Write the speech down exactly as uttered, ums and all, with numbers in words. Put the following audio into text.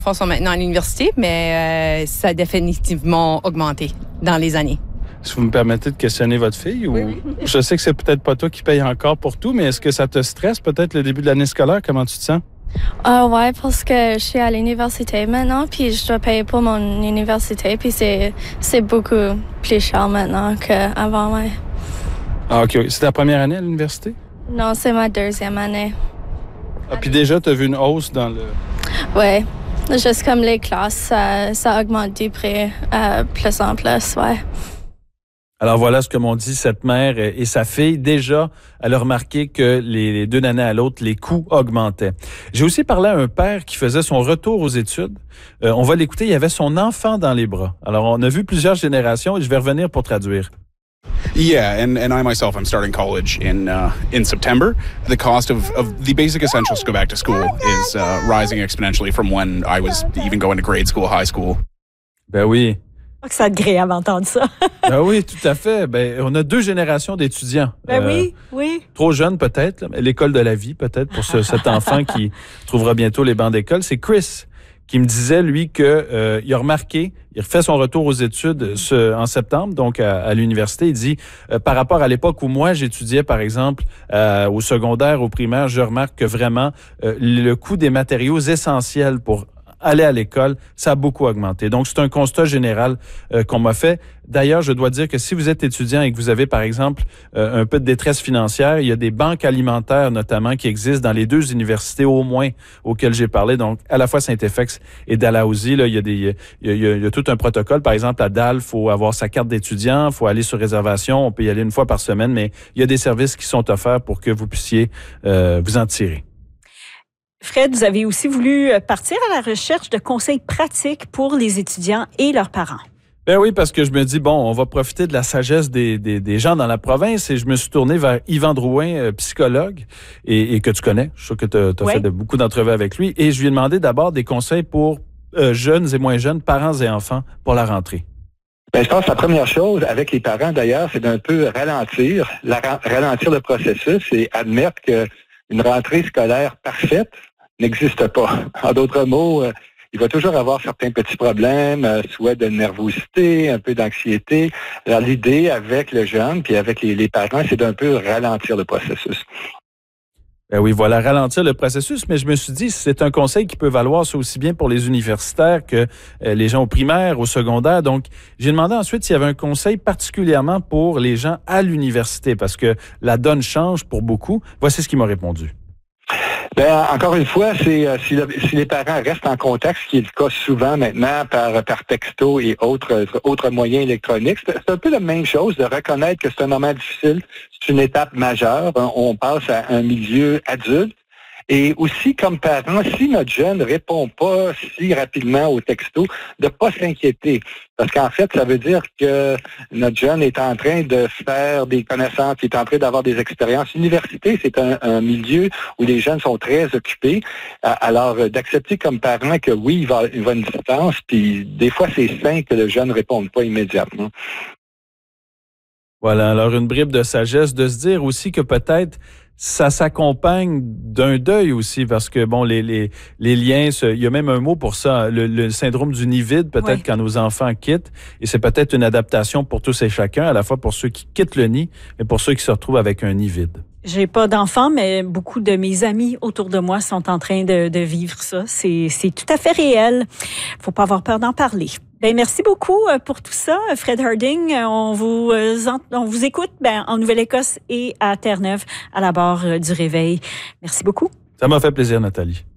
enfants sont maintenant à l'université, mais euh, ça a définitivement augmenté dans les années. Si vous me permettez de questionner votre fille, ou oui, oui. Je sais que c'est peut-être pas toi qui paye encore pour tout, mais est-ce que ça te stresse peut-être le début de l'année scolaire? Comment tu te sens? Ah uh, ouais, parce que je suis à l'université maintenant, puis je dois payer pour mon université, puis c'est c'est beaucoup plus cher maintenant qu'avant, ouais. Ah ok, c'est ta première année à l'université? Non, c'est ma deuxième année. Ah, puis déjà, tu as vu une hausse dans le... Ouais, juste comme les classes, ça, ça augmente du prix euh, plus en plus, ouais. Alors voilà ce que m'ont dit cette mère et sa fille. Déjà, elle a remarqué que les deux d'année à l'autre, les coûts augmentaient. J'ai aussi parlé à un père qui faisait son retour aux études. Euh, on va l'écouter, il avait son enfant dans les bras. Alors on a vu plusieurs générations et je vais revenir pour traduire. Yeah, and, and I myself, I'm starting college in uh, in September. The cost of, of the basic essentials to go back to school is uh, rising exponentially from when I was even going to grade school, high school. Ben oui. C'est agréable d'entendre ça. Ben oui, tout à fait. Ben, on a deux générations d'étudiants. Ben euh, oui, oui. Trop jeunes peut-être, mais l'école de la vie peut-être pour ce, cet enfant qui trouvera bientôt les bancs d'école. C'est Chris qui me disait, lui, qu'il euh, a remarqué, il refait son retour aux études ce, en septembre, donc à, à l'université. Il dit, euh, par rapport à l'époque où moi j'étudiais, par exemple, euh, au secondaire, au primaire, je remarque que vraiment euh, le coût des matériaux essentiels pour aller à l'école, ça a beaucoup augmenté. Donc, c'est un constat général euh, qu'on m'a fait. D'ailleurs, je dois dire que si vous êtes étudiant et que vous avez, par exemple, euh, un peu de détresse financière, il y a des banques alimentaires, notamment, qui existent dans les deux universités, au moins, auxquelles j'ai parlé. Donc, à la fois Saint-F X et Dalhousie, là, il y a des, il y a, il y a tout un protocole. Par exemple, à Dal, il faut avoir sa carte d'étudiant, il faut aller sur réservation, on peut y aller une fois par semaine, mais il y a des services qui sont offerts pour que vous puissiez euh, vous en tirer. Fred, vous avez aussi voulu partir à la recherche de conseils pratiques pour les étudiants et leurs parents. Ben oui, parce que je me dis, bon, on va profiter de la sagesse des, des, des gens dans la province et je me suis tourné vers Yvan Drouin, euh, psychologue, et, et que tu connais. Je suis sûr que tu as oui. fait de, beaucoup d'entrevues avec lui. Et je lui ai demandé d'abord des conseils pour euh, jeunes et moins jeunes, parents et enfants, pour la rentrée. Bien, je pense que la première chose avec les parents, d'ailleurs, c'est d'un peu ralentir, la, ralentir le processus et admettre qu'une rentrée scolaire parfaite n'existe pas. En d'autres mots, euh, il va toujours avoir certains petits problèmes, euh, soit de nervosité, un peu d'anxiété. Alors, l'idée avec le jeune puis avec les, les parents, c'est d'un peu ralentir le processus. Ben oui, voilà, ralentir le processus, mais je me suis dit, c'est un conseil qui peut valoir ça aussi bien pour les universitaires que euh, les gens au primaire, au secondaire. Donc, j'ai demandé ensuite s'il y avait un conseil particulièrement pour les gens à l'université, parce que la donne change pour beaucoup. Voici ce qu'il m'a répondu. Ben, encore une fois, c'est euh, si, le, si les parents restent en contact, ce qui est le cas souvent maintenant par, par texto et autres, autres moyens électroniques, c'est, c'est un peu la même chose de reconnaître que c'est un moment difficile, c'est une étape majeure. On passe à un milieu adulte. Et aussi, comme parents, si notre jeune ne répond pas si rapidement au texto, de ne pas s'inquiéter. Parce qu'en fait, ça veut dire que notre jeune est en train de faire des connaissances, il est en train d'avoir des expériences. L'université, c'est un, un milieu où les jeunes sont très occupés. Alors, d'accepter comme parent que oui, il va, il va une distance, puis des fois, c'est sain que le jeune ne réponde pas immédiatement. Voilà, alors une bribe de sagesse, de se dire aussi que peut-être ça s'accompagne d'un deuil aussi, parce que, bon, les, les, les liens, il y a même un mot pour ça, le, le syndrome du nid vide, peut-être oui. quand nos enfants quittent, et c'est peut-être une adaptation pour tous et chacun, à la fois pour ceux qui quittent le nid, mais pour ceux qui se retrouvent avec un nid vide. J'ai pas d'enfants, mais beaucoup de mes amis autour de moi sont en train de, de vivre ça. C'est, c'est tout à fait réel. Faut pas avoir peur d'en parler. Ben, merci beaucoup pour tout ça, Fred Harding. On vous, on vous écoute ben, en Nouvelle-Écosse et à Terre-Neuve, à la barre du Réveil. Merci beaucoup. Ça m'a fait plaisir, Nathalie.